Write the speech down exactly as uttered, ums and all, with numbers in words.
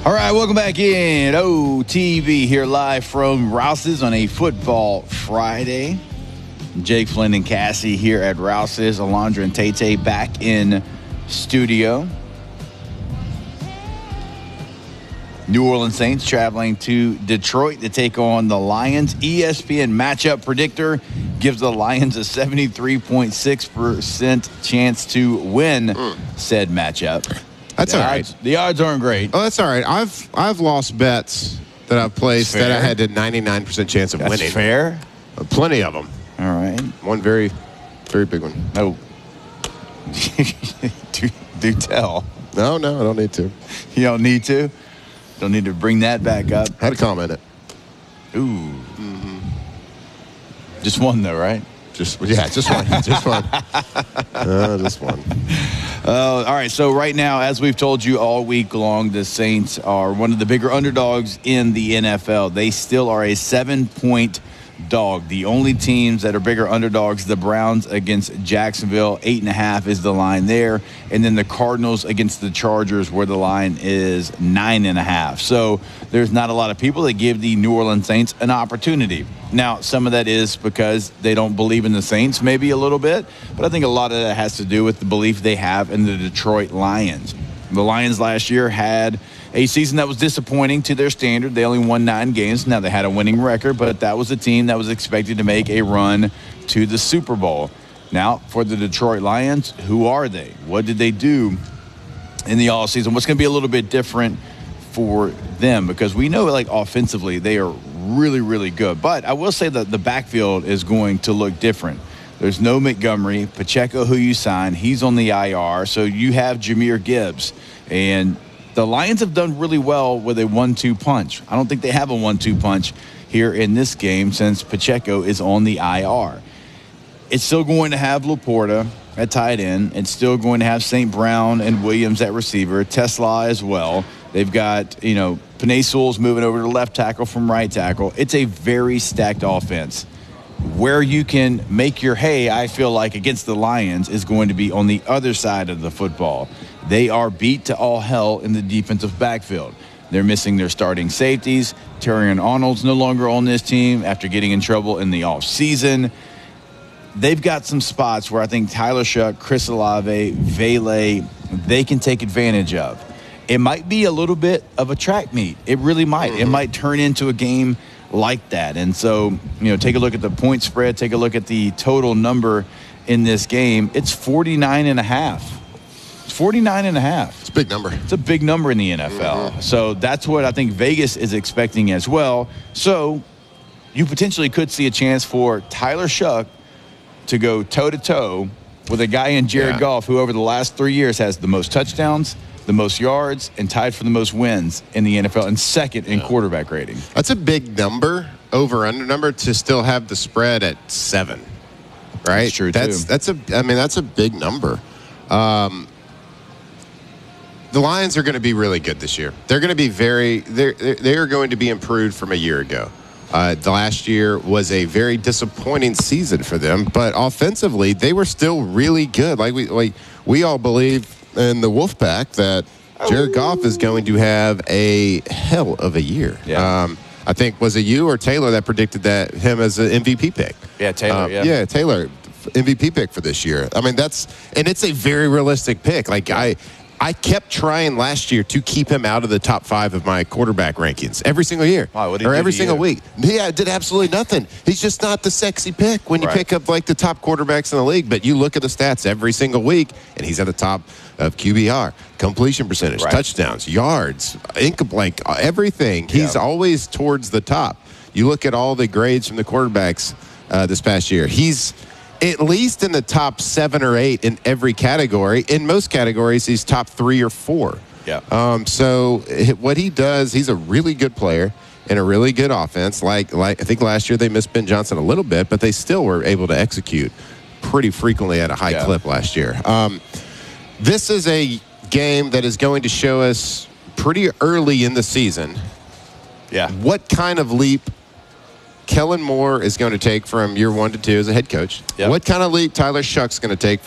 All right, welcome back in. O T V here live from Rouse's on a football Friday. Jake Flynn and Cassie here at Rouse's. Alondra and Tay-Tay back in studio. New Orleans Saints traveling to Detroit to take on the Lions. E S P N matchup predictor gives the Lions a seventy-three point six percent chance to win mm. said matchup. That's the all odds, right. The odds aren't great. Oh, that's all right. I've I've lost bets that I've placed that I had a ninety-nine percent chance of that's winning. Fair. Uh, plenty of them. All right. One very, very big one. No. do, do tell. No, no, I don't need to. You don't need to? Don't need to bring that back up. I had to comment it. Ooh. Mm-hmm. Just one, though, right? Just yeah, just one. just one. Uh, just one. Uh, all right, so right now, as we've told you all week long, the Saints are one of the bigger underdogs in the N F L. They still are a seven-point dog. The only teams that are bigger underdogs, the Browns against Jacksonville, eight and a half is the line there, and then the Cardinals against the Chargers, where the line is nine and a half. So there's not a lot of people that give the New Orleans Saints an opportunity. Now, some of that is because they don't believe in the Saints, maybe a little bit, but I think a lot of that has to do with the belief they have in the Detroit Lions. The Lions last year had a season that was disappointing to their standard. They only won nine games. Now, they had a winning record, but that was a team that was expected to make a run to the Super Bowl. Now, for the Detroit Lions, who are they? What did they do in the offseason? What's going to be a little bit different for them? Because we know, like, offensively, they are really, really good. But I will say that the backfield is going to look different. There's no Montgomery. Pacheco, who you signed, he's on the I R. So you have Jahmyr Gibbs. And the Lions have done really well with a one two punch. I don't think they have a one two punch here in this game since Pacheco is on the I R. It's still going to have Laporta at tight end. It's still going to have Saint Brown and Williams at receiver, Tesla as well. They've got, you know, Penei Sewell's moving over to left tackle from right tackle. It's a very stacked offense. Where you can make your hay, I feel like, against the Lions is going to be on the other side of the football. They are beat to all hell in the defensive backfield. They're missing their starting safeties. Terrion Arnold's no longer on this team after getting in trouble in the offseason. They've got some spots where I think Tyler Shuck, Chris Olave, Vele, they can take advantage of. It might be a little bit of a track meet. It really might. Mm-hmm. It might turn into a game like that. And so, you know, take a look at the point spread, take a look at the total number in this game. It's forty-nine and a half. It's forty-nine and a half. It's a big number. It's a big number in the N F L. Mm-hmm. So that's what I think Vegas is expecting as well. So you potentially could see a chance for Tyler Shuck to go toe-to-toe with a guy in Jared yeah. Goff, who over the last three years has the most touchdowns, the most yards, and tied for the most wins in the N F L, and second in yeah. quarterback rating. That's a big number, over-under number, to still have the spread at seven, right? That's true, that's, too. That's a, I mean, that's a big number. Um, the Lions are going to be really good this year. They're going to be very, they're, they are going to be improved from a year ago. Uh, the last year was a very disappointing season for them, but offensively, they were still really good. Like we, like we all believe in the Wolfpack that Jared Goff is going to have a hell of a year. Yeah. Um, I think, was it you or Taylor that predicted that him as an M V P pick? Yeah, Taylor, um, yeah. Yeah, Taylor, M V P pick for this year. I mean, that's, and it's a very realistic pick. Like, I, I kept trying last year to keep him out of the top five of my quarterback rankings every single year. Wow, what did he or do every to single you? week. Yeah, did absolutely nothing. He's just not the sexy pick when you Right. pick up like the top quarterbacks in the league. But you look at the stats every single week, and he's at the top of Q B R, completion percentage, Right. touchdowns, yards, income, like everything. He's Yeah. always towards the top. You look at all the grades from the quarterbacks uh, this past year. He's at least in the top seven or eight in every category. In most categories, he's top three or four. Yeah. Um, so what he does, he's a really good player in a really good offense. Like, like I think last year they missed Ben Johnson a little bit, but they still were able to execute pretty frequently at a high Yeah. clip last year. Um, this is a game that is going to show us pretty early in the season Yeah. what kind of leap Kellen Moore is going to take from year one to two as a head coach. Yep. What kind of leap Tyler Shuck's going to take